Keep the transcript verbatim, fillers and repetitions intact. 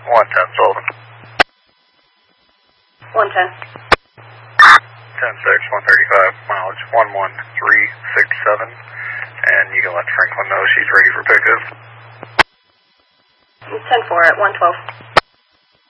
one ten Sullivan. one ten. ten six, one thirty-five, mileage one one three six seven, and you can let Franklin know she's ready for pickup. ten four at one twelve.